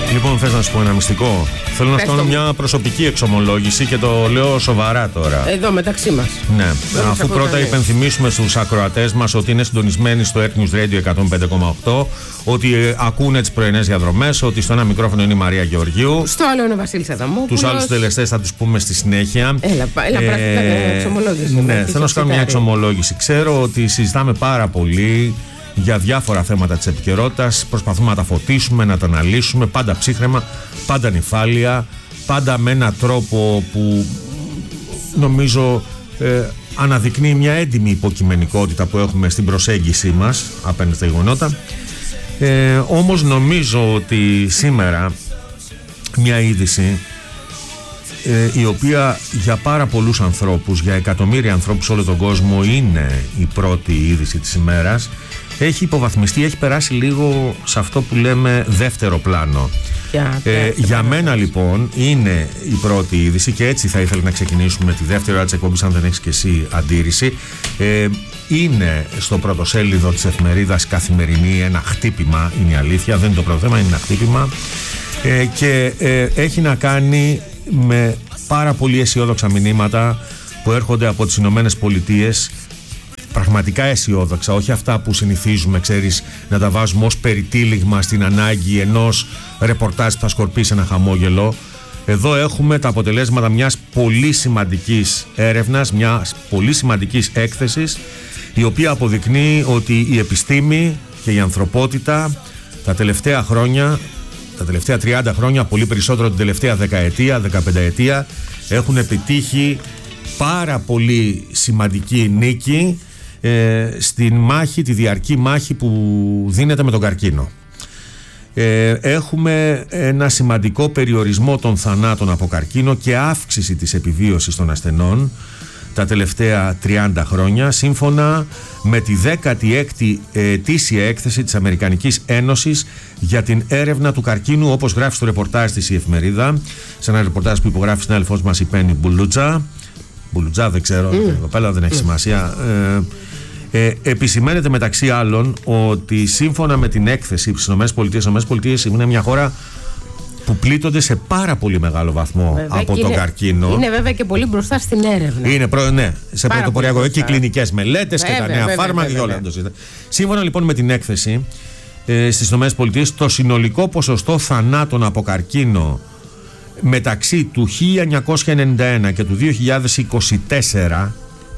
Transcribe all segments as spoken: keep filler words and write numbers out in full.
Λοιπόν, θες να σου πω ένα μυστικό? Θέλω να σου κάνω μια προσωπική εξομολόγηση και το λέω σοβαρά τώρα. Εδώ μεταξύ μας. Ναι, αφού πρώτα υπενθυμίσουμε στους ακροατές μας ότι είναι συντονισμένοι στο Earth News Radio εκατόν πέντε κόμμα οκτώ, ότι ε, ακούνε τις πρωινές διαδρομές, ότι στο ένα μικρόφωνο είναι η Μαρία Γεωργίου. Στο άλλο είναι ο Βασίλης Αδαμόπουλος. Τους άλλους τελεστές θα τους πούμε στη συνέχεια. Έλα, έλα ε, εξομολόγηση. Ναι, θέλω να σου κάνω μια εξομολόγηση. Ξέρω ότι συζητάμε πάρα πολύ για διάφορα θέματα της επικαιρότητας. Προσπαθούμε να τα φωτίσουμε, να τα αναλύσουμε. Πάντα ψύχραιμα, πάντα νυφάλια. Πάντα με έναν τρόπο που νομίζω ε, αναδεικνύει μια έντιμη υποκειμενικότητα που έχουμε στην προσέγγιση μας απέναντι στα γεγονότα. Ε, όμως νομίζω ότι σήμερα μια είδηση ε, η οποία για πάρα πολλούς ανθρώπους, για εκατομμύρια ανθρώπους σε όλο τον κόσμο είναι η πρώτη είδηση της ημέρας, έχει υποβαθμιστεί, έχει περάσει λίγο σε αυτό που λέμε δεύτερο πλάνο. Yeah, ε, yeah, για yeah, μένα yeah. λοιπόν είναι η πρώτη είδηση και έτσι θα ήθελα να ξεκινήσουμε τη δεύτερη ώρα της εκπομπής, αν δεν έχεις και εσύ αντίρρηση. ε, Είναι στο πρωτοσέλιδο της εφημερίδας Καθημερινή ένα χτύπημα, είναι η αλήθεια, δεν είναι το πρώτο θέμα, είναι ένα χτύπημα ε, και ε, έχει να κάνει με πάρα πολύ αισιόδοξα μηνύματα που έρχονται από τις Ηνωμένες Πολιτείες. Πραγματικά αισιόδοξα, όχι αυτά που συνηθίζουμε, ξέρεις, να τα βάζουμε ως περιτύλιγμα στην ανάγκη ενός ρεπορτάζ που θα σκορπίσει ένα χαμόγελο. Εδώ έχουμε τα αποτελέσματα μιας πολύ σημαντικής έρευνας, μιας πολύ σημαντικής έκθεσης, η οποία αποδεικνύει ότι η επιστήμη και η ανθρωπότητα τα τελευταία χρόνια, τα τελευταία τριάντα χρόνια, πολύ περισσότερο την τελευταία δεκαετία, δεκαπενταετία, έχουν επιτύχει πάρα πολύ σημαντική νίκη ε, στην μάχη, τη διαρκή μάχη που δίνεται με τον καρκίνο. Ε, έχουμε ένα σημαντικό περιορισμό των θανάτων από καρκίνο και αύξηση της επιβίωσης των ασθενών τα τελευταία τριάντα χρόνια, σύμφωνα με τη δέκατη έκτη ετήσια έκθεση της Αμερικανικής Ένωσης για την έρευνα του καρκίνου, όπως γράφει στο ρεπορτάζ της η εφημερίδα, σε ένα ρεπορτάζ που υπογράφει συνάδελφός μας η Πέννη Μπουλούτζα. Μπουλουτζά δεν ξέρω, mm. δεν έχει σημασία. Ε, ε, επισημαίνεται μεταξύ άλλων ότι σύμφωνα με την έκθεση στις ΗΠΑ, είναι μια χώρα που πλήττονται σε πάρα πολύ μεγάλο βαθμό βέβαια, από τον είναι, καρκίνο. Είναι βέβαια και πολύ μπροστά στην έρευνα. Είναι προ, ναι, σε πρωτοποριακό και κλινικές μελέτες και τα νέα φάρμακα και όλα. Σύμφωνα λοιπόν με την έκθεση ε, στις ΗΠΑ, το συνολικό ποσοστό θανάτων από καρκίνο μεταξύ του χίλια εννιακόσια ενενήντα ένα και του δύο χιλιάδες είκοσι τέσσερα,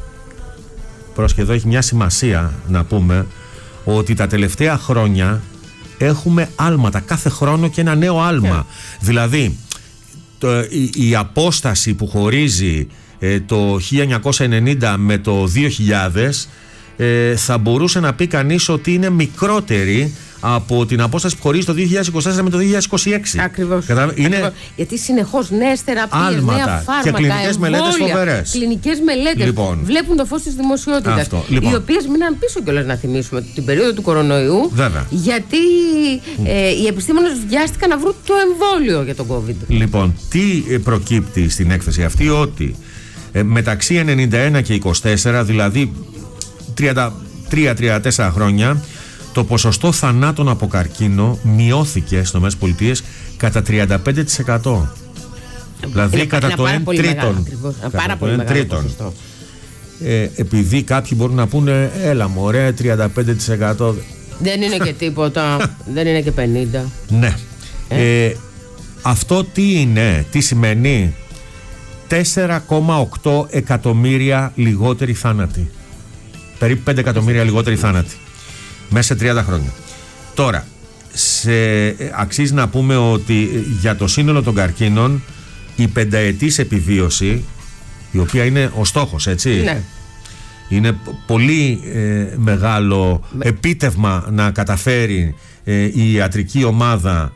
πρόσεχε, εδώ έχει μια σημασία να πούμε ότι τα τελευταία χρόνια έχουμε άλματα, κάθε χρόνο και ένα νέο άλμα. Yeah. Δηλαδή το, η, η απόσταση που χωρίζει ε, το χίλια εννιακόσια ενενήντα με το δύο χιλιάδες ε, θα μπορούσε να πει κανείς ότι είναι μικρότερη από την απόσταση που χωρίζει το δύο χιλιάδες είκοσι τέσσερα με το δύο χιλιάδες είκοσι έξι. Ακριβώς. Κατα... Είναι... Ακριβώς. Γιατί συνεχώς νέες θεραπείες, νέα φάρμακα, και κλινικές μελέτες φοβερές. Κλινικές μελέτες λοιπόν, βλέπουν το φως της δημοσιότητας. Λοιπόν. Οι οποίες μείναν πίσω κιόλας, να θυμίσουμε, την περίοδο του κορονοϊού. Βέβαια. Γιατί ε, οι επιστήμονες βιάστηκαν να βρουν το εμβόλιο για τον COVID. Λοιπόν, τι προκύπτει στην έκθεση αυτή? Ότι ε, μεταξύ ενενήντα ένα και είκοσι τέσσερα, δηλαδή τριάντα τρία με τριάντα τέσσερα χρόνια, το ποσοστό θανάτων από καρκίνο μειώθηκε στις ΗΠΑ κατά τριάντα πέντε τοις εκατό. Δηλαδή είναι, κατά είναι το ένα τρίτον. Πάρα πολύ μεγάλο ποσοστό. Ε, επειδή κάποιοι μπορούν να πούνε, έλα μωρέ, τριάντα πέντε τοις εκατό. Δεν είναι και τίποτα. Δεν είναι και πενήντα. Ναι. Ε? Ε, αυτό τι είναι, τι σημαίνει? τέσσερα κόμμα οκτώ εκατομμύρια λιγότεροι θάνατοι. Περίπου πέντε εκατομμύρια λιγότεροι θάνατοι μέσα σε τριάντα χρόνια. Τώρα, σε, αξίζει να πούμε ότι για το σύνολο των καρκίνων η πενταετής επιβίωση, η οποία είναι ο στόχος, έτσι, ναι, είναι πολύ ε, μεγάλο Με... επίτευγμα να καταφέρει ε, η ιατρική ομάδα,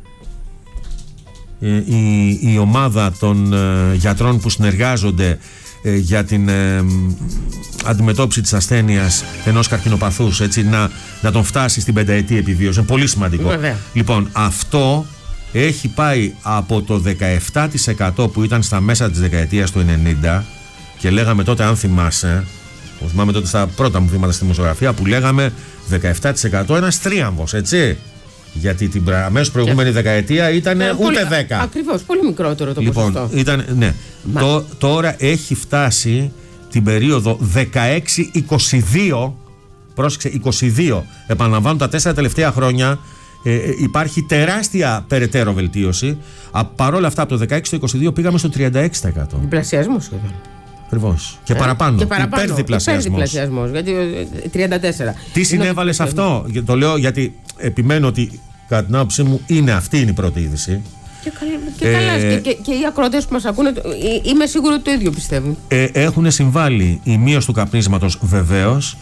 ε, η, η ομάδα των ε, γιατρών που συνεργάζονται ε, για την ε, αντιμετώπιση της ασθένειας ενός καρκινοπαθούς, έτσι, να, να τον φτάσει στην πενταετή επιβίωση. Είναι πολύ σημαντικό. Βέβαια. Λοιπόν, αυτό έχει πάει από το δεκαεπτά τοις εκατό που ήταν στα μέσα της δεκαετίας του ενενήντα και λέγαμε τότε, αν θυμάσαι, θυμάμαι τότε στα πρώτα μου βήματα στη δημοσιογραφία, που λέγαμε δεκαεπτά τοις εκατό ένας τρίαμβος, έτσι. Γιατί την αμέσως προηγούμενη και... δεκαετία ήταν ε, ούτε πολύ, δέκα. Ακριβώς, πολύ μικρότερο το λοιπόν, ποσοστό. Ήταν, ναι. Το, τώρα έχει φτάσει την περίοδο δεκαέξι είκοσι δύο. Πρόσεξε, είκοσι δύο. Επαναλαμβάνω, τα τέσσερα τελευταία χρόνια ε, υπάρχει τεράστια περαιτέρω βελτίωση. Α, παρόλα αυτά, από το δεκαέξι στο είκοσι δύο πήγαμε στο τριάντα έξι τοις εκατό. Διπλασιασμό σχεδόν. Ακριβώς. Και, ε, παραπάνω. Και παραπάνω. Υπερδιπλασιασμός. Γιατί τριάντα τέσσερα. Τι συνέβαλε σε αυτό? Το λέω γιατί επιμένω ότι κατά την άποψή μου είναι αυτή είναι η πρώτη είδηση. Και, και, ε, καλά, και, και, και οι ακροατές που μας ακούνε, είμαι σίγουρο ότι το ίδιο πιστεύουν. Ε, έχουν συμβάλει η μείωση του καπνίσματος βεβαίως,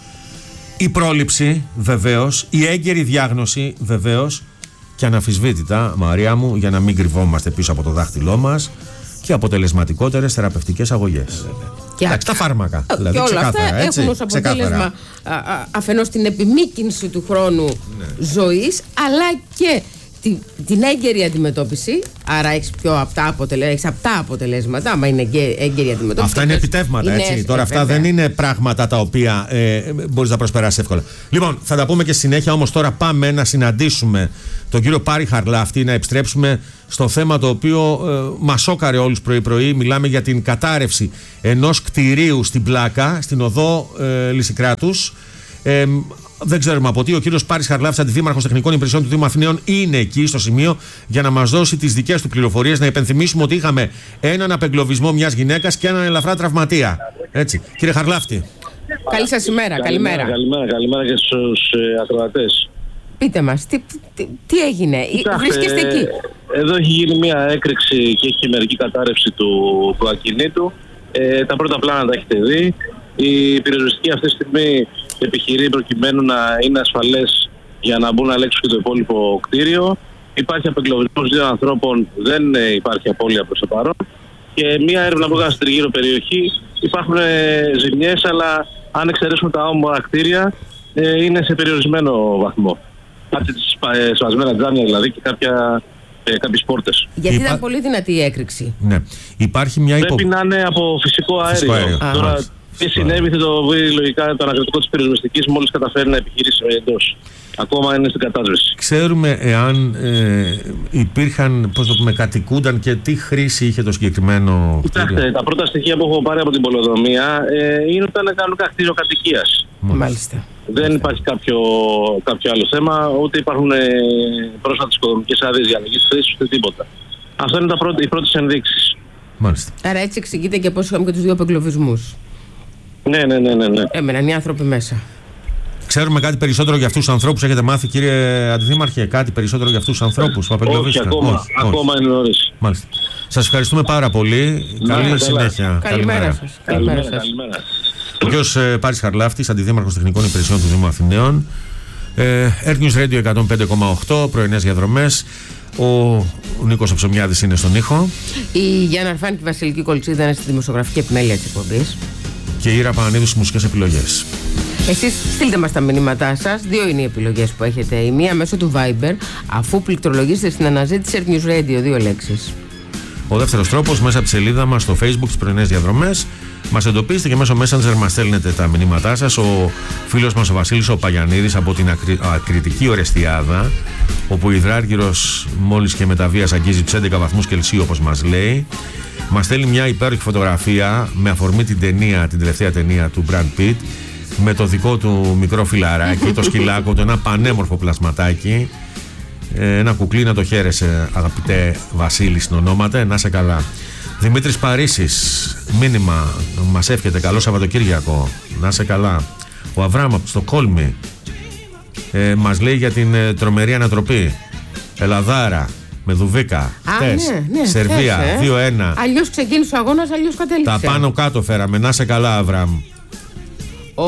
η πρόληψη βεβαίως, η έγκαιρη διάγνωση βεβαίως και αναμφισβήτητα, Μαρία μου, για να μην κρυβόμαστε πίσω από το δάχτυλό μας, και αποτελεσματικότερες θεραπευτικές αγωγές. Και εντάξει, τα φάρμακα. Δηλαδή, και όλα αυτά έτσι, έχουν ως αποτέλεσμα αφενός την επιμήκυνση του χρόνου ναι. ζωής, αλλά και την, την έγκαιρη αντιμετώπιση. Άρα έχεις πιο απτά, αποτελε, έχεις απτά αποτελέσματα. Άμα είναι έγκαιρη αντιμετώπιση. Αυτά είναι επιτεύγματα, είναι, έτσι. Τώρα, αυτά δεν είναι πράγματα τα οποία ε, μπορείς να προσπεράσεις εύκολα. Λοιπόν, θα τα πούμε και στη συνέχεια. Όμως τώρα πάμε να συναντήσουμε τον κύριο Πάρη Χαρλάφτη, να επιστρέψουμε στο θέμα το οποίο ε, μας σόκαρε όλους πρωί-πρωί. Μιλάμε για την κατάρρευση ενός κτηρίου στην Πλάκα, στην οδό ε, Λυσικράτους. Ε, δεν ξέρουμε από τι. Ο κύριος Πάρης Χαρλάφτης, αντιδήμαρχος τεχνικών υπηρεσιών του Δήμου Αθηναίων, είναι εκεί στο σημείο για να μας δώσει τις δικές του πληροφορίες. Να υπενθυμίσουμε ότι είχαμε έναν απεγκλωβισμό μιας γυναίκας και έναν ελαφρά τραυματία. Έτσι. Κύριε Χαρλάφτη. Καλή σας ημέρα. Καλημέρα. Καλημέρα, καλημέρα και στους ε, ακροατές. Πείτε μας, τι, τι, τι έγινε, Κοιτάξτε, βρίσκεστε εκεί? Εδώ έχει γίνει μια έκρηξη και έχει μερική κατάρρευση του, του ακινήτου. Ε, τα πρώτα πλάνα τα έχετε δει. Η πυροσβεστική αυτή τη στιγμή επιχειρεί προκειμένου να είναι ασφαλές για να μπουν να ελέγξουν και το υπόλοιπο κτίριο. Υπάρχει απεγκλωβισμός δύο ανθρώπων, δεν υπάρχει απώλεια προς το παρόν. Και μια έρευνα που έκανε στην τριγύρω περιοχή, υπάρχουν ζημιές, αλλά αν εξαιρέσουμε τα όμορα κτίρια, είναι σε περιορισμένο βαθμό. Κάτι σπασμένα τζάμια δηλαδή και κάποια, ε, κάποιες πόρτες. Γιατί Υπά... ήταν πολύ δυνατή η έκρηξη. Ναι. Υπάρχει μια υπο... Πρέπει να είναι από φυσικό αέριο. Φυσικό αέριο. Τώρα, τι συνέβη θα το βρει λογικά το ανακριτικό της πυροσβεστικής μόλις καταφέρει να επιχειρήσει εντός. Ακόμα είναι στην κατάσβεση. Ξέρουμε εάν ε, υπήρχαν, πώς το πούμε, κατοικούνταν και τι χρήση είχε το συγκεκριμένο κτίριο? Κοιτάξτε, τα πρώτα στοιχεία που έχω πάρει από την πολεοδομία ε, είναι ότι ήταν κανονικά κτίριο κατοικίας. Μάλιστα. Δεν υπάρχει κάποιο, κάποιο άλλο θέμα, ούτε υπάρχουν ε, πρόσφατες οικοδομικές άδειες για αλλαγή θέσης, ούτε τίποτα. Αυτά είναι τα πρώτα, οι πρώτες ενδείξεις. Μάλιστα. Άρα έτσι εξηγείται και πώς είχαμε και τους δύο απεγκλωβισμούς. Ναι, ναι, ναι, ναι, ναι. Έμεναν οι άνθρωποι μέσα. Ξέρουμε κάτι περισσότερο για αυτούς τους ανθρώπους? Έχετε μάθει, κύριε Αντιδήμαρχε, κάτι περισσότερο για αυτούς τους ανθρώπους που απεγκλωβίστηκαν? Όχι, ακόμα, όχι, ακόμα είναι νωρίς. Μάλιστα. Σας ευχαριστούμε πάρα πολύ. Να, Καλή καλά. συνέχεια. Καλημέρα σας. Καλημέρα, καλημέρα. Ο κ. Πάρης Χαρλάφτης, Αντιδήμαρχος Τεχνικών Υπηρεσιών του Δήμου Αθηναίων. Ε, Air News Radio εκατόν πέντε κόμμα οκτώ, πρωινές διαδρομές. Ο Νίκος Ψωμιάδης είναι στον ήχο. Η Γιάννα Αρφάνη και η Βασιλική Κολτσίδα είναι στη δημοσιογραφική επιμέλεια της εκπομπής. Και η Ήρα Πανανίδου στις μουσικές επιλογές. Εσείς στείλτε μας τα μηνύματά σας. Δύο είναι οι επιλογές που έχετε. Η μία μέσω του Viber, αφού πληκτρολογήσετε στην αναζήτηση Air News Radio, δύο λέξεις. Ο δεύτερος τρόπος, μέσα από τη σελίδα μας στο Facebook, τις πρωινές διαδρομές. Μας εντοπίζετε και μέσω Messenger μας στέλνετε τα μηνύματά σας. Ο φίλος μας ο Βασίλης ο Παγιανίδης από την ακρι... ακριτική Ορεστιάδα, όπου ο υδράργυρος μόλις και μεταβίας αγγίζει τους έντεκα βαθμούς Κελσίου, όπως μας λέει. Μας στέλνει μια υπέροχη φωτογραφία με αφορμή την ταινία, την τελευταία ταινία του Brad Pitt, με το δικό του μικρό φιλαράκι, το σκυλάκο του, ένα πανέμορφο πλασματάκι. Ένα κουκλί, να το χαίρεσαι, αγαπητέ Βασίλη, στην ονόματα, να σε καλά. Δημήτρης Παρίσης, μήνυμα, μας εύχεται καλό Σαββατοκύριακο, να σε καλά. Ο Αβράμ από στο Κόλμη ε, μας λέει για την ε, τρομερή ανατροπή. Ελλαδάρα, με Δουβίκα, χτες, ναι, ναι, Σερβία, χτες, ε. δύο ένα. Αλλιώς ξεκίνησε ο αγώνας, αλλιώς κατέληξε. Τα πάνω κάτω φέραμε, να σε καλά, Αβράμ. Ο...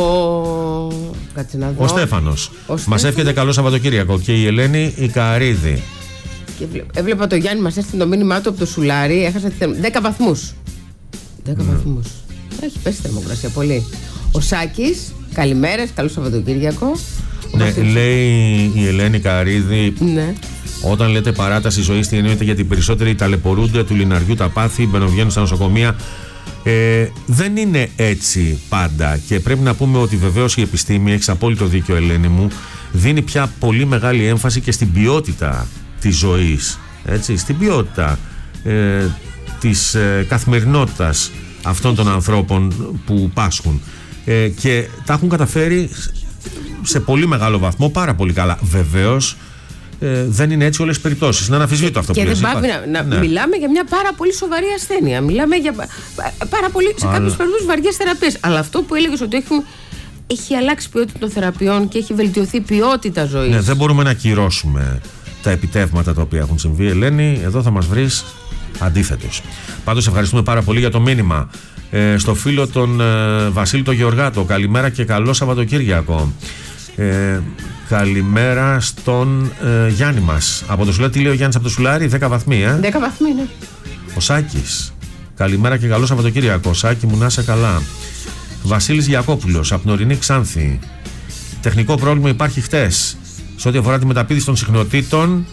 Κάτσε να δω. Ο Στέφανος. Ο Μας Στέφανος. εύχεται καλό Σαββατοκύριακο. Και η Ελένη η Καρίδη. Και βλέ... Έβλεπα το Γιάννη, μας έστειλε το μήνυμά του από το Σουλάρι. Έχασε τη θερμοκρασία. δέκα βαθμούς. δέκα mm. βαθμούς. Έχει πέσει η θερμοκρασία πολύ. Ο Σάκης, καλημέρες, καλό Σαββατοκύριακο. Ναι, Βασίλης... λέει η Ελένη Καρίδη. Ναι. Όταν λέτε παράταση ζωής, τι εννοείται? Γιατί οι περισσότεροι ταλαιπωρούνται του λιναριού τα πάθη, μπαινοβγαίνουν στα νοσοκομεία. Ε, δεν είναι έτσι πάντα και πρέπει να πούμε ότι βεβαίως η επιστήμη, έχεις απόλυτο δίκιο Ελένη μου, δίνει πια πολύ μεγάλη έμφαση και στην ποιότητα της ζωής, έτσι, στην ποιότητα ε, της ε, καθημερινότητας αυτών των ανθρώπων που πάσχουν, ε, και τα έχουν καταφέρει σε πολύ μεγάλο βαθμό, πάρα πολύ καλά. Βεβαίως ε, δεν είναι έτσι όλες τις περιπτώσεις. Είναι αναμφισβήτητο αυτό και που λες. Και δεν πάει να, να ναι. μιλάμε για μια πάρα πολύ σοβαρή ασθένεια. Μιλάμε για πάρα πολύ, σε κάποιους περιπτώσεις, βαριές θεραπείες. Αλλά αυτό που έλεγες ότι έχουν, έχει αλλάξει ποιότητα των θεραπείων και έχει βελτιωθεί ποιότητα ζωής. Ναι, δεν μπορούμε να ακυρώσουμε τα επιτεύγματα τα οποία έχουν συμβεί, Ελένη. Εδώ θα μας βρεις αντίθετος. Πάντως ευχαριστούμε πάρα πολύ για το μήνυμα. Ε, στο φίλο τον ε, Βασίλη τον Γεωργάτο, καλημέρα και καλό Σαββατοκύριακο. Ε, καλημέρα στον ε, Γιάννη μας από το Σουλάρι. Τι λέει ο Γιάννης από το Σουλάρι? δέκα βαθμοί, ε? δέκα βαθμοί, ναι. Ο Σάκης, καλημέρα και καλό Σαββατοκύριακο. Σάκη μου, να είσαι καλά. Βασίλης Γιακόπουλος από την Ορεινή Ξάνθη. Τεχνικό πρόβλημα υπάρχει χτες σε ό,τι αφορά τη μεταπίδηση των συχνοτήτων.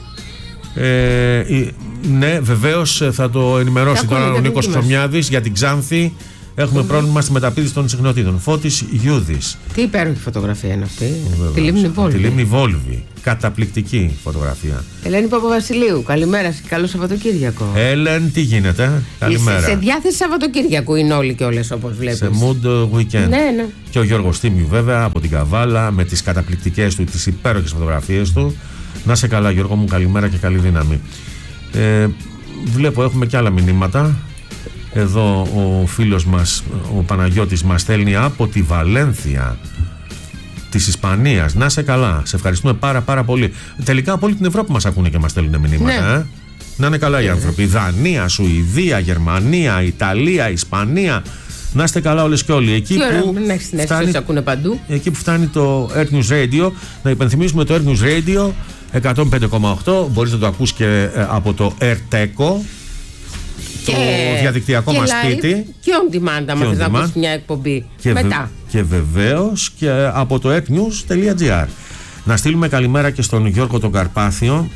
Ε, ναι, βεβαίως θα το ενημερώσει τώρα ο Νίκος Ψωμιάδης για την Ξάνθη. Έχουμε mm-hmm. πρόβλημα στη μεταπίδηση των συχνοτήτων. Φώτης Γιούδης. Τι υπέροχη φωτογραφία είναι αυτή. Τη Λίμνη Βόλβη. Τη Λίμνη Βόλβη. Καταπληκτική φωτογραφία. Ελένη Παπαβασιλείου, καλημέρα και καλό Σαββατοκύριακο. Έλεν, τι γίνεται? Καλημέρα. Σε, σε διάθεση Σαββατοκύριακου είναι όλοι και όλες, όπως βλέπεις. Σε mood weekend. Ναι, ναι. Και ο Γιώργος Τίμιου, βέβαια, από την Καβάλα, με τις καταπληκτικές του, τις υπέροχες φωτογραφίες του. Να σε καλά, Γιώργο μου, καλημέρα και καλή δύναμη. Ε, βλέπω, έχουμε και άλλα μηνύματα. Εδώ ο φίλος μας, ο Παναγιώτης, μας στέλνει από τη Βαλένθια της Ισπανίας. Να σε καλά, σε ευχαριστούμε πάρα πάρα πολύ. Τελικά από όλη την Ευρώπη μας ακούνε και μας στέλνουν μηνύματα. Ναι. Ε? Να είναι καλά οι άνθρωποι. Δανία, Σουηδία, Γερμανία, Ιταλία, Ισπανία. Να είστε καλά όλες και όλοι. Εκεί που, φτάνει, ακούνε παντού. Εκεί που φτάνει το Earth News Radio. Να υπενθυμίσουμε το Earth News Radio εκατόν πέντε κόμμα οκτώ. Μπορείς να το ακούς και από το Airteco, το διαδικτυακό μας σπίτι. Και on demand, άμα θες να ακούσεις μια εκπομπή και μετά. Βε, και βεβαίως και από το earthnews τελεία gr. Να στείλουμε καλημέρα και στον Γιώργο τον Καρπάθιο.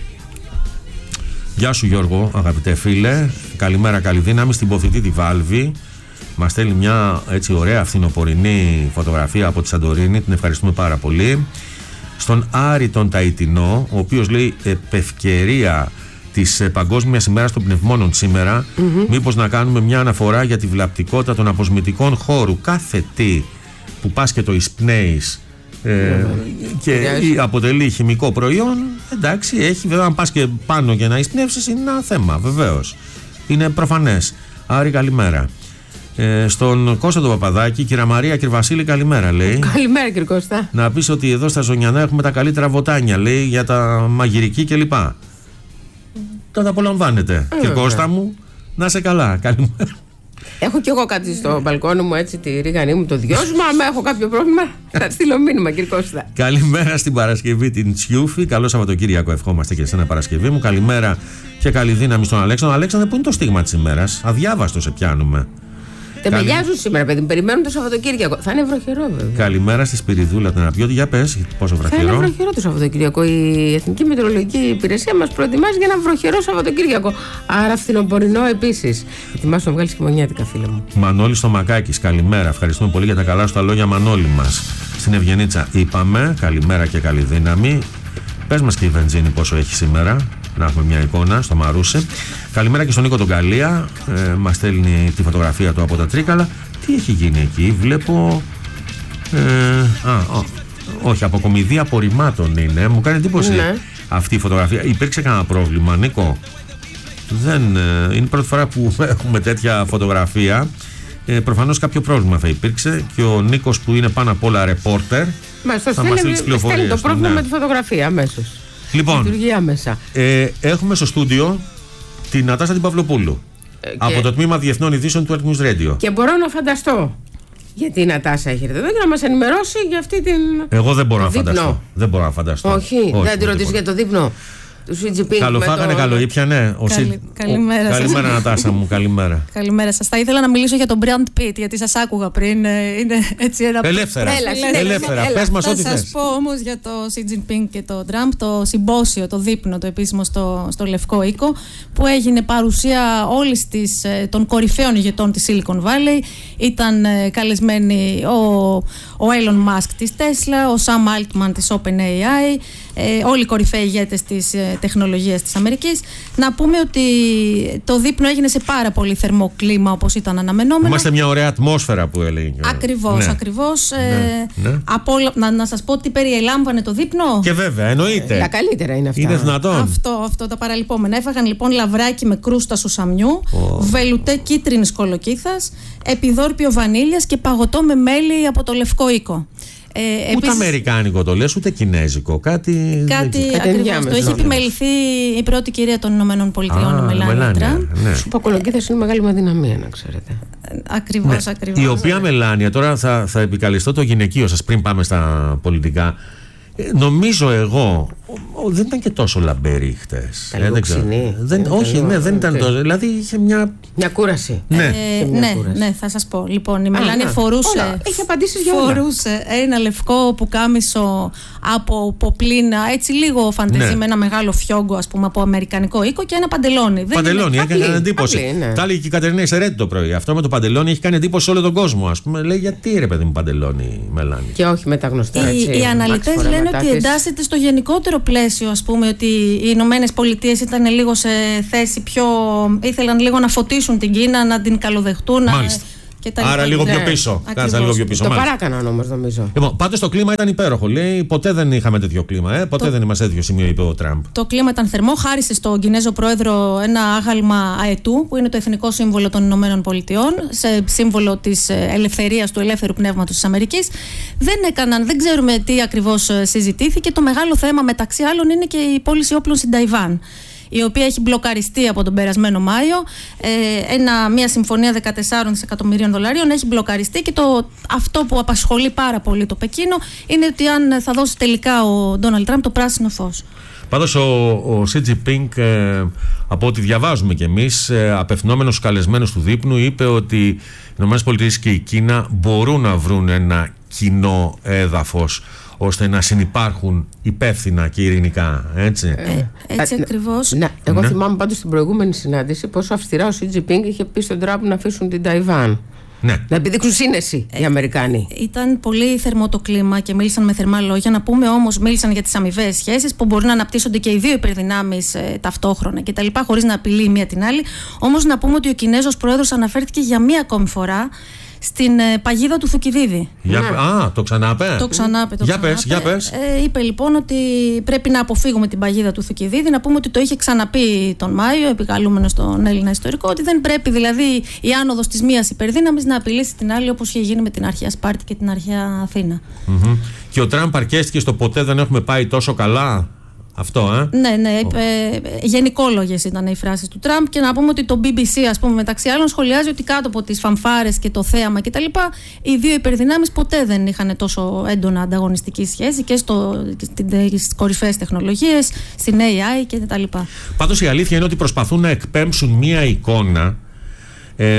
Γεια σου Γιώργο, αγαπητέ φίλε. Καλημέρα, καλή δύναμη στην Ποθητή τη Βάλβη. Μας στέλνει μια έτσι ωραία φθινοπορεινή φωτογραφία από τη Σαντορίνη. Την ευχαριστούμε πάρα πολύ. Στον Άρη τον Ταϊτινό, ο οποίος λέει επευκαιρία της Παγκόσμιας ημέρας των πνευμόνων σήμερα, mm-hmm. μήπως να κάνουμε μια αναφορά για τη βλαπτικότητα των αποσμητικών χώρου. Κάθε τι που πας και το εισπνέεις ε, mm-hmm. και yeah. αποτελεί χημικό προϊόν, εντάξει, έχει βέβαια, αν πας και πάνω για να εισπνεύσεις είναι ένα θέμα, βεβαίως. Είναι προφανές. Άρη, καλημέρα. Ε, στον Κώστα τον Παπαδάκη, κυρία Μαρία, κύριε Βασίλη, καλημέρα, λέει. Καλημέρα, κύριε Κώστα. Να πεις ότι εδώ στα Ζωνιανά έχουμε τα καλύτερα βοτάνια, λέει, για τα μαγειρική κλπ. Τα απολαμβάνετε. Ε, κύριε Κώστα μου, να είσαι καλά. Καλημέρα. Έχω κι εγώ κάτι στο μπαλκόνι μου, έτσι, τη ρίγανή μου, το δυόσμο. Άμα έχω κάποιο πρόβλημα, θα στείλω μήνυμα, κύριε Κώστα. Καλημέρα στην Παρασκευή την Τσιούφη. Καλό Σαββατοκύριακο, ευχόμαστε και εσένα Παρασκευή μου. Καλημέρα και καλή δύναμη στον Αλέξανδρο. Αλέξανδρε, πού είναι το στίγμα της ημέρας? Αδιάβαστο σε πιάνουμε. Τεμελιάζουν σήμερα, παιδί μου. Περιμένουν το Σαββατοκύριακο. Θα είναι βροχερό, βέβαια. Καλημέρα στη Σπυριδούλα, την Αναπιώτη. Για πες, πόσο βροχερό. Θα είναι βροχερό το Σαββατοκύριακο. Η Εθνική Μετεωρολογική Υπηρεσία μας προετοιμάζει για ένα βροχερό Σαββατοκύριακο. Άρα φθινοπορεινό επίσης. Ετοιμάσου να βγάλει χειμωνιάτικα, φίλε μου. Μανώλη στο Μακάκης, καλημέρα. Ευχαριστούμε πολύ για τα καλά σου τα λόγια, Μανώλη μας. Στην Ευγενίτσα είπαμε, καλημέρα και καλή δύναμη. Πες μας και η βενζίνη πόσο έχει σήμερα, να έχουμε μια εικόνα στο Μαρούσι. Καλημέρα και στον Νίκο τον Καλία. Ε, μας στέλνει τη φωτογραφία του από τα Τρίκαλα. Τι έχει γίνει εκεί, βλέπω. Ε, α, ό, όχι, αποκομιδή απορριμμάτων είναι. Μου κάνει εντύπωση ναι. αυτή η φωτογραφία. Υπήρξε κανένα πρόβλημα, Νίκο? Δεν, ε, είναι η πρώτη φορά που έχουμε τέτοια φωτογραφία. Ε, προφανώς κάποιο πρόβλημα θα υπήρξε και ο Νίκος, που είναι πάνω απ' όλα ρεπόρτερ, θα μας στείλει τις πληροφορίες. Στέλνει το πρόβλημα ναι. με τη φωτογραφία αμέσως. Λοιπόν, ε, έχουμε στο στούντιο την Νατάσα την Παυλοπούλου ε, από το τμήμα Διεθνών Ειδήσεων του Earth News Radio. Και μπορώ να φανταστώ γιατί η Νατάσα έχει έρθει εδώ για να μας ενημερώσει για αυτή την. Εγώ δεν μπορώ να φανταστώ. Δεν μπορώ να φανταστώ. Όχι, Όχι δεν τη ρωτήσει για το δείπνο. Καλοφάγανε, καλοήπιανε. Καλη... Καλημέρα σας. Καλημέρα, Νατάσα μου, καλημέρα. Καλημέρα σας. Θα ήθελα να μιλήσω για τον Brad Pitt, γιατί σας άκουγα πριν. Είναι έτσι ένα... Ελεύθερα. Έλα, ελεύθερα. Πες μας ό,τι θες. Θα σας πω όμως για το Xi Jinping και το Trump, το συμπόσιο, το δείπνο, το επίσημο στο, στο Λευκό Οίκο, που έγινε παρουσία όλης της, των κορυφαίων ηγετών της Silicon Valley. Ήταν καλεσμένοι ο, ο Elon Musk της Tesla, ο Sam Altman της OpenAI, ε, όλοι οι κορυφαίοι ηγέτες της ε, τεχνολογίας της Αμερικής. Να πούμε ότι το δείπνο έγινε σε πάρα πολύ θερμό κλίμα, όπως ήταν αναμενόμενο. Είμαστε μια ωραία ατμόσφαιρα που έλεγε. Ακριβώς, ναι. ακριβώς. Ναι, ε, ναι. Από, να, να σας πω τι περιελάμβανε το δείπνο. Και βέβαια, εννοείται. Τα καλύτερα είναι αυτά. Είναι δυνατόν. Αυτό, αυτό τα παραλυπόμενα. Έφαγαν λοιπόν λαβράκι με κρούστα σουσαμιού, oh. βελουτέ κίτρινης κολοκύθας, επιδόρπιο βανίλιας και παγωτό με μέλι από το Λευκό Οίκο. Ε, ούτε επίσης, αμερικάνικο το λες, ούτε κινέζικο. Κάτι, κάτι ακριβώς. Το έχει επιμεληθεί η πρώτη κυρία των Ηνωμένων Πολιτειών, η Μελάνια Τραμπ. Ναι. Σου πω, κολοκύθας είναι μεγάλη μου αδυναμία, να ξέρετε. Ακριβώς, ναι. ακριβώς. Η οποία Μελάνια, τώρα θα, θα επικαλεστώ το γυναικείο σας πριν πάμε στα πολιτικά. Ε, νομίζω εγώ ο, ο, δεν ήταν και τόσο λαμπερή χτες. Ε, δεν ξέρω. Δεν, όχι, ναι, δεν ήταν τόσο. Δηλαδή είχε μια. Μια κούραση. Ναι, ε, μια ναι, κούραση. ναι, θα σας πω. Λοιπόν, η Μελάνια φορούσε, όλα. Έχει απαντήσεις για όλα. φορούσε ένα λευκό πουκάμισο από ποπλίνα, έτσι λίγο φαντεζή, ναι. με ένα μεγάλο φιόγκο, ας πούμε, από αμερικανικό οίκο και ένα παντελόνι. Παντελόνι, έκανε εντύπωση. Απλή, ναι. Τα έλεγε και η Κατερίνα Ισερέτη το πρωί. Αυτό με το παντελόνι έχει κάνει εντύπωση σε όλο τον κόσμο. Ας πούμε, λέει γιατί ρε παιδί μου παντελόνι, η Μελάνια. Και όχι με τα γνωστά. Οι, οι αναλυτές λένε ότι εντάσσεται στο γενικότερο πλαίσιο, ας πούμε, ότι οι Ηνωμένες Πολιτείες ήταν λίγο σε θέση πιο. Ήθελαν λίγο να φωτίσουν την Κίνα, να την καλοδεχτούν. Μάλιστα. Άρα λίγο πιο πίσω. Κάτσα λίγο πιο πίσω. Το παράκαναν όμως, νομίζω. Λοιπόν, πάντως το κλίμα ήταν υπέροχο. Λέει, ποτέ δεν είχαμε τέτοιο κλίμα. Ε? Ποτέ το... δεν είμαστε τέτοιο σημείο, είπε ο Τραμπ. Το κλίμα ήταν θερμό. Χάρισε στον Κινέζο πρόεδρο ένα άγαλμα αετού, που είναι το εθνικό σύμβολο των Ηνωμένων Πολιτειών, σε σύμβολο της ελευθερίας, του ελεύθερου πνεύματος της Αμερικής. Δεν έκαναν, δεν ξέρουμε τι ακριβώς συζητήθηκε. Το μεγάλο θέμα, μεταξύ άλλων, είναι και η πώληση όπλων στην Ταϊβάν, η οποία έχει μπλοκαριστεί από τον περασμένο Μάιο. Ε, ένα, μια συμφωνία δεκατεσσάρων δισεκατομμυρίων δολαρίων έχει μπλοκαριστεί και το, αυτό που απασχολεί πάρα πολύ το Πεκίνο είναι ότι αν θα δώσει τελικά ο Ντόναλντ Τραμπ το πράσινο φως. Πάντως ο, ο Xi Jinping, ε, από ό,τι διαβάζουμε κι εμείς, ε, απευθυνόμενος στους καλεσμένους του δείπνου, είπε ότι οι ΗΠΑ και η Κίνα μπορούν να βρουν ένα κοινό έδαφος ώστε να συνυπάρχουν υπεύθυνα και ειρηνικά, έτσι. Ε, έτσι ακριβώς. Ναι, εγώ ναι. θυμάμαι πάντως στην προηγούμενη συνάντηση πόσο αυστηρά ο Xi Jinping είχε πει στον Τραμπ να αφήσουν την Ταϊβάν. Ναι. Να επιδείξουν σύνεση ε, οι Αμερικάνοι. Ήταν πολύ θερμό το κλίμα και μίλησαν με θερμά λόγια. Να πούμε όμως, μίλησαν για τις αμοιβαίες σχέσεις που μπορεί να αναπτύσσονται και οι δύο υπερδυνάμεις ε, ταυτόχρονα κτλ. Χωρίς να απειλεί η μία την άλλη. Όμως να πούμε ότι ο Κινέζος πρόεδρος αναφέρθηκε για μία ακόμη φορά στην ε, παγίδα του Θουκυδίδη. Για, ναι. Α, το ξανάπε. Το ξανάπε. Το για ξανάπε. πες, για πες. Ε, είπε λοιπόν ότι πρέπει να αποφύγουμε την παγίδα του Θουκυδίδη. Να πούμε ότι το είχε ξαναπεί τον Μάιο, επικαλούμενο στον Έλληνα ιστορικό, ότι δεν πρέπει δηλαδή η άνοδος της μίας υπερδύναμης να απειλήσει την άλλη, όπως είχε γίνει με την αρχαία Σπάρτη και την αρχαία Αθήνα. Mm-hmm. Και ο Τραμπ αρκέστηκε στο ποτέ δεν έχουμε πάει τόσο καλά. Αυτό, ε. Ναι, ναι. Oh. Ε, γενικόλογες ήταν οι φράσεις του Τραμπ. Και να πούμε ότι το μπι μπι σι, ας πούμε, μεταξύ άλλων, σχολιάζει ότι κάτω από τις φανφάρες και το θέαμα κτλ., οι δύο υπερδυνάμεις ποτέ δεν είχαν τόσο έντονα ανταγωνιστική σχέση και στις κορυφαίες τεχνολογίες, στην έι άι κτλ. Πάντως η αλήθεια είναι ότι προσπαθούν να εκπέμψουν μία εικόνα ε,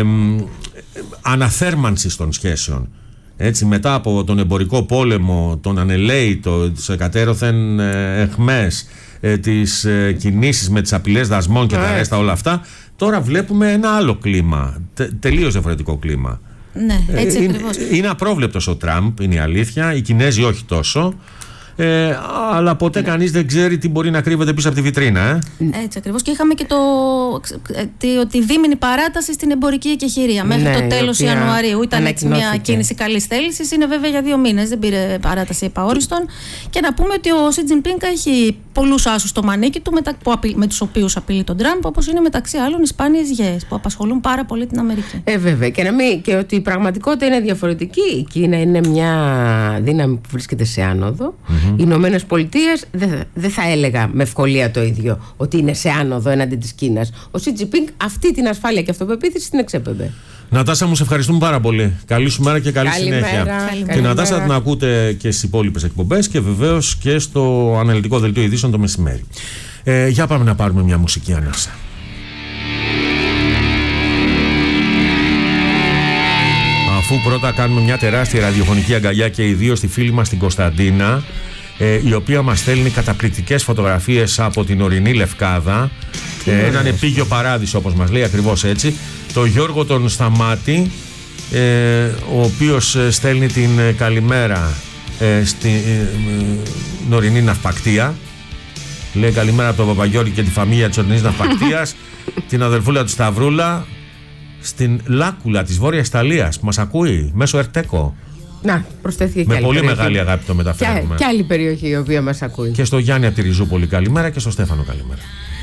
αναθέρμανσης των σχέσεων. Έτσι, μετά από τον εμπορικό πόλεμο, τον ανελαίητο, τις εκατέρωθεν ε, εχμές, ε, τις ε, κινήσεις με τις απειλές δασμών και yeah. τα ρέστα όλα αυτά, τώρα βλέπουμε ένα άλλο κλίμα, τε, τελείως διαφορετικό κλίμα. Ναι, έτσι ε, ακριβώς. Είναι, είναι απρόβλεπτος ο Τραμπ, είναι η αλήθεια, οι Κινέζοι όχι τόσο. Ε, αλλά ποτέ ναι. κανείς δεν ξέρει τι μπορεί να κρύβεται πίσω από τη βιτρίνα. Ε? Έτσι ακριβώς. Και είχαμε και το, τη, τη δίμηνη παράταση στην εμπορική εκεχηρία μέχρι ναι, το τέλος Ιανουαρίου. Ήταν έτσι μια κίνηση καλής θέλησης. Είναι βέβαια για δύο μήνες. Δεν πήρε παράταση επαόριστον. Και να πούμε ότι ο Xi Jinping έχει πολλούς άσους στο μανίκι του, με, τα, που απει, με τους οποίους απειλεί τον Τραμπ, όπως είναι μεταξύ άλλων οι σπάνιες γέες που απασχολούν πάρα πολύ την Αμερική. Ε, βέβαια. Και, να μην, και ότι η πραγματικότητα είναι διαφορετική. Η Κίνα είναι μια δύναμη που βρίσκεται σε άνοδο. Mm-hmm. Οι Ηνωμένες Πολιτείες δεν δε θα έλεγα με ευκολία το ίδιο ότι είναι σε άνοδο έναντι της Κίνας. Ο Xi Jinping αυτή την ασφάλεια και αυτοπεποίθηση την εξέπεμπε. Νατάσα, μου σε ευχαριστούμε πάρα πολύ. Καλή σου μέρα και καλή Καλημέρα. συνέχεια. Καλημέρα. Την Νατάσα την ακούτε και στις υπόλοιπες εκπομπές και βεβαίως και στο αναλυτικό δελτίο ειδήσεων το μεσημέρι. Ε, για πάμε να πάρουμε μια μουσική ανάσα. Αφού πρώτα κάνουμε μια τεράστια ραδιοφωνική αγκαλιά και ιδίως στη φίλη μας την Κωνσταντίνα, ε, η οποία μας στέλνει καταπληκτικές φωτογραφίες από την ορεινή Λευκάδα, ε, έναν επίγειο παράδεισο όπως μας λέει, ακριβώς έτσι, το Γιώργο τον Σταμάτη, ε, ο οποίος στέλνει την καλημέρα ε, στην ε, ορεινή ναυπακτία. Λέει καλημέρα από τον Παπαγιώργη και τη φαμίλια της ορεινής ναυπακτίας, την αδελφούλα του Σταυρούλα, στην Λάκουλα της Βόρειας Ιταλίας που μας ακούει μέσω Ερτέκο. Να, προσθέθηκε και με άλλη πολύ περιοχή. μεγάλη αγάπη το μεταφέρουμε. Και, και άλλη περιοχή η οποία μας ακούει. Και στο Γιάννη από τη Ριζούπολη καλημέρα και στο Στέφανο καλημέρα.